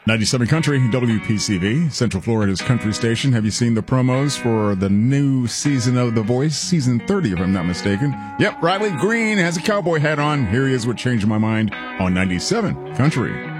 97 Country, WPCV, Central Florida's country station. Have you seen the promos for the new season of The Voice, season 30, if I'm not mistaken? Yep, Riley Green has a cowboy hat on. Here he is with Changing My Mind on 97 Country.